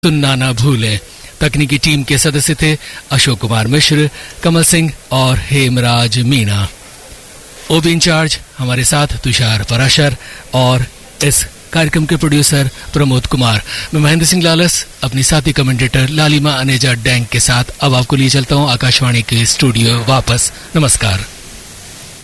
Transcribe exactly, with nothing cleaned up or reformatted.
सुनना ना भूलें। तकनीकी टीम के सदस्य थे अशोक कुमार मिश्र, कमल सिंह और हेमराज मीणा। ओबी इंचार्ज हमारे साथ तुषार पराशर और इस कार्यक्रम के प्रोड्यूसर प्रमोद कुमार। मैं महेंद्र सिंह लालस अपनी साथी कमेंटेटर लालिमा अनेजा डैंग के साथ अब आपको लिए चलता हूं आकाशवाणी के स्टूडियो वापस। नमस्कार।